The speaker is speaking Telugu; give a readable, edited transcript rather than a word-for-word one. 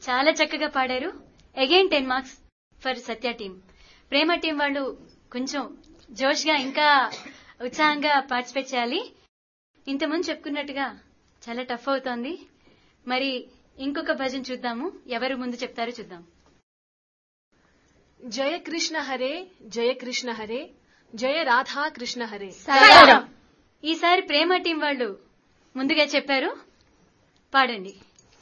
చాలా చక్కగా పాడారు. Again 10 marks for Satya team. Prema team వాళ్ళు కొంచెం జోష్గా ఇంకా ఉత్సాహంగా పార్టిసిపేట్ చేయాలి. ఇంతకుముందు చెప్పుకున్నట్టుగా చాలా టఫ్ అవుతోంది. మరి ఇంకొక భజన చూద్దాము. ఎవరు ముందు చెప్తారో చూద్దాం. జయ కృష్ణ హరే జయ కృష్ణ హరే జయ రాధా కృష్ణ హరే. ఈసారి ప్రేమ టీం వాళ్ళు ముందుగా చెప్పారు, పాడండి.